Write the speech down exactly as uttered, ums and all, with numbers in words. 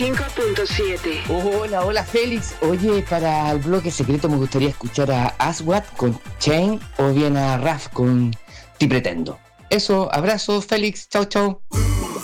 cinco punto siete. Hola, hola Félix. Oye, para el bloque secreto me gustaría escuchar a Aswad con Chain o bien a Raf con Ti Pretendo. Eso, abrazos Félix, chau chau.